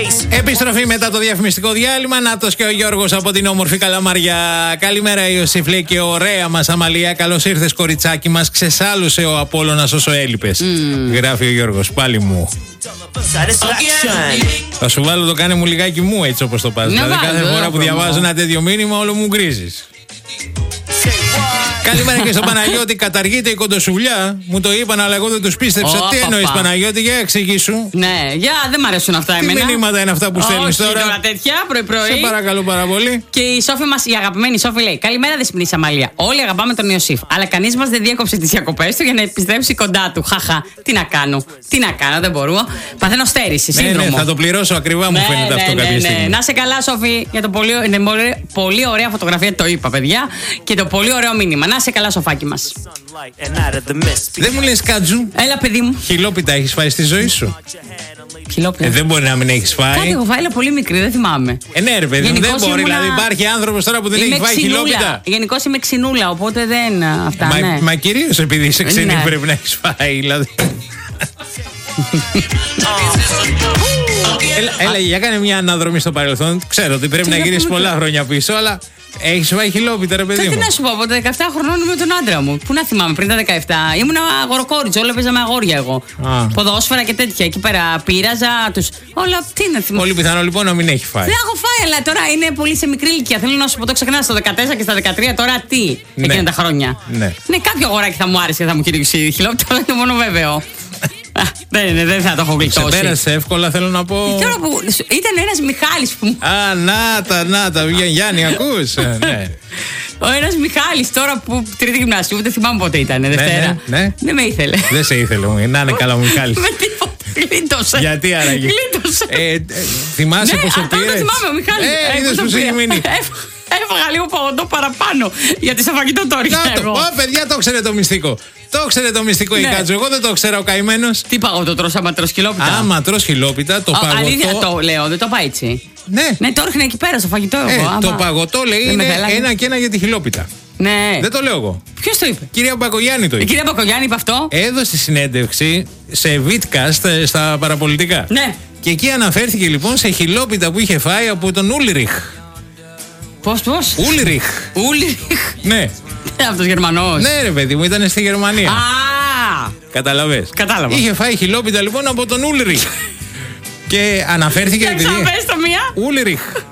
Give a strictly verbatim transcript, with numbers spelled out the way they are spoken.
Επιστροφή μετά το διαφημιστικό διάλειμμα. Νάτος και ο Γιώργος από την όμορφη Καλαμαριά. Καλημέρα, Ιωσήφ, λέει, και ωραία μας Αμαλία. Καλώς ήρθες, κοριτσάκι μας. Ξεσάλουσε ο Απόλλωνας όσο έλειπες. Mm. Γράφει ο Γιώργος, πάλι μου. Θα σου βάλω το κάνε μου λιγάκι μου, έτσι όπως το πας. Δηλαδή κάθε φορά που διαβάζω ένα τέτοιο μήνυμα, όλο μου γκρίζεις. Καλημέρα και στον Παναγιώτη. Καταργείται η κοντοσουλιά. Μου το είπαν, αλλά εγώ δεν τους πίστεψα. Oh, τι εννοείς, Παναγιώτη, για εξηγήσου. Ναι, για δεν μ' αρέσουν αυτά τι εμένα. Τι μηνύματα είναι αυτά που στέλνεις τώρα. Όχι τώρα τέτοια, πρωί-πρωί. Σε παρακαλώ πάρα πολύ. Και η Σόφη μας, η αγαπημένη Σόφη, λέει: καλημέρα, δεσποινή Αμαλία. Όλοι αγαπάμε τον Ιωσήφ. Αλλά κανείς μας δεν διέκοψε τις διακοπές του για να επιστρέψει κοντά του. Χαχα, τι να κάνω. Τι να κάνω, δεν μπορώ. Παθαίνω στέρηση, σύνδρομο. Ναι, ναι, θα το πληρώσω ακριβά, μου ναι, φαίνεται ναι, αυτό ναι, κάποια ναι, στιγμή. Να σε καλά, Σόφη, για το πολύ, ναι, πολύ ωραία φωτογραφία, το είπα, παιδιά. Και το πολύ ωραίο μήνυμα. Να σε καλά, Σοφάκι μας. Δεν μου λες, Κάτζου. Έλα, παιδί μου. Χιλόπιτα έχεις φάει στη ζωή σου? Χιλόπιτα. Ε, δεν μπορεί να μην έχεις φάει. Κάτι έχω φάει, αλλά πολύ μικρή, δεν θυμάμαι. Ε, ναι, ρε παιδί μου, δεν μπορεί. Ήμουνα... Δηλαδή, υπάρχει άνθρωπος τώρα που δεν είμαι έχει φάει ξινούλα. χιλόπιτα. Γενικώς είμαι ξινούλα, οπότε δεν. Αυτά, μα, ναι. μα κυρίως επειδή είσαι ξινή, ναι. πρέπει να έχεις φάει, δηλαδή. έλα, έλα, για κάνε μια αναδρομή στο παρελθόν. Ξέρω ότι πρέπει να γυρίσεις πολλά χρόνια πίσω, αλλά έχεις φάει χιλόπιτα, ρε παιδί μου. Τι να σου πω, από τα δεκαεπτά χρονών ήμουν με τον άντρα μου. Πού να θυμάμαι, πριν τα δεκαεπτά. Ήμουν αγοροκόριτσο, όλα παίζαμε αγόρια εγώ. Α. Ποδόσφαιρα και τέτοια. Εκεί πέρα πήραζα τους. Όλα, τι να θυμάμαι. Πολύ πιθανό λοιπόν να μην έχει φάει. Δεν έχω φάει, αλλά τώρα είναι πολύ σε μικρή ηλικία. Θέλω να σου πω, το ξεχνά στο δεκατέσσερα και στα δεκατρία, τώρα τι. Ναι. Εκείνα τα χρόνια. Ναι. Ναι, κάποιο αγοράκι θα μου άρεσε και θα μου κυνηγήσει χιλόπιτα, αλλά είναι μόνο βέβαιο. Δεν είναι, δεν θα το έχω γλιτώσει. Σε πέρασε εύκολα, θέλω να πω. Τώρα που ήταν ένας Μιχάλης που μου. Α, να τα, να τα, Γιάννη, ακούς. Ναι. Ο ένας Μιχάλης τώρα που τρίτη γυμνασίου, δεν θυμάμαι πότε ήταν, Δευτέρα. Ναι, ναι. Δεν με ήθελε. Δεν σε ήθελε, να είναι καλά ο Μιχάλης. Με τίποτα, γλίτωσε. Γιατί άραγε? Γλίτωσε. Ε, θυμάσαι πως σε πήρες? Ναι, θυμάμαι ο Μιχάλης. Ε, είδες πως έχει μείνει. Έφαγα λίγο παγωτό παραπάνω, γιατί σε φαγητό το ρίχνω εγώ. Ω, παιδιά, το ξέρετε το μυστικό. Το ξέρετε το μυστικό η Κάτζο. Εγώ δεν το ξέρω, ο καημένος. Τι παγωτό τρως, άμα τρως χιλόπιτα? Άμα τρως χιλόπιτα, το παγωτό. Αλήθεια το λέω, δεν το πάει έτσι. Ναι. Ναι, το ρίχνε εκεί πέρα στο φαγητό εγώ. Ε, το παγωτό λέει είναι ένα και ένα για τη χιλόπιτα. Ναι. Δεν το λέω εγώ. Ποιος το είπε? Κυρία Μπακογιάννη το είπε. Η κυρία Μπακογιάννη είπε αυτό. Έδωσε συνέντευξη σε Vidcast στα παραπολιτικά. Ναι. Και εκεί αναφέρθηκε λοιπόν σε χιλόπιτα που είχε φάει από τον Ούλριχ. Πώς, πώς? Ούλριχ. Ούλριχ. Ναι. Αυτός Γερμανός. Ναι, ρε παιδί μου, ήταν στη Γερμανία. Α! Καταλαβες. Κατάλαβα. Είχε φάει χιλόπιτα λοιπόν από τον Ούλριχ. Και αναφέρθηκε. Για ξαναπες το μία. Ούλριχ.